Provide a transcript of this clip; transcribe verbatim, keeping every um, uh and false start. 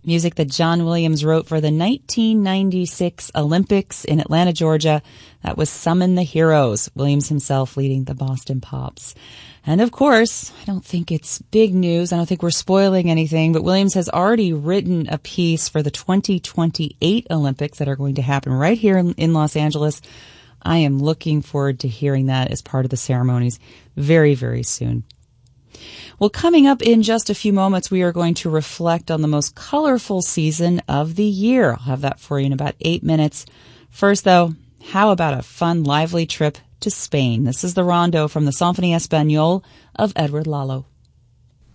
Music that John Williams wrote for the nineteen ninety-six Olympics in Atlanta, Georgia. That was Summon the Heroes, Williams himself leading the Boston Pops. And of course, I don't think it's big news. I don't think we're spoiling anything, but Williams has already written a piece for the twenty twenty-eight Olympics that are going to happen right here in, in Los Angeles. I am looking forward to hearing that as part of the ceremonies very, very soon. Well, coming up in just a few moments, we are going to reflect on the most colorful season of the year. I'll have that for you in about eight minutes. First, though, how about a fun, lively trip to Spain? This is the Rondo from the Symphonie Espagnole of Edward Lalo.